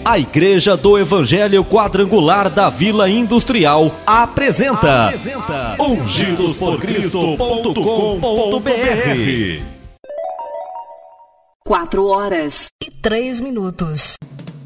A Igreja do Evangelho Quadrangular da Vila Industrial apresenta ungidosporcristo.com.br. 4 horas e 3 minutos.